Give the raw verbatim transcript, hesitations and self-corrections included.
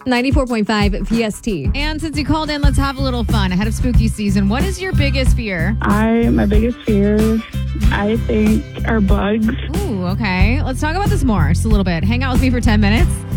ninety-four point five V S T. And since you called in, let's have a little fun ahead of spooky season. What is your biggest fear? I, my biggest fears, I think, are bugs. Ooh, okay. Let's talk about this more just a little bit. Hang out with me for ten minutes.